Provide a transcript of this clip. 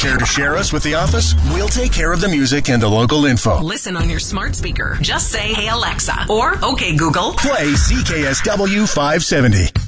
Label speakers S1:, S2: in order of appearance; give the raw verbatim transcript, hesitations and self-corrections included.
S1: Care to share us with the office? We'll take care of the music and the local info.
S2: Listen on your smart speaker. Just say, "Hey Alexa," or "Okay Google."
S1: Play C K S W five seventy.